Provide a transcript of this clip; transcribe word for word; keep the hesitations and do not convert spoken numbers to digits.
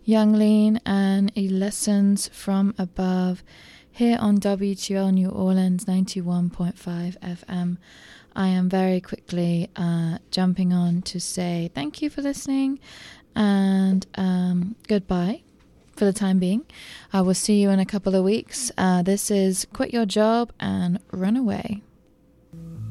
Young Lean and A Lessons from Above here on W T L New Orleans ninety-one point five F M. I am very quickly uh, jumping on to say thank you for listening and um, goodbye for the time being. I will see you in a couple of weeks. Uh, this is Quit Your Job and Run Away.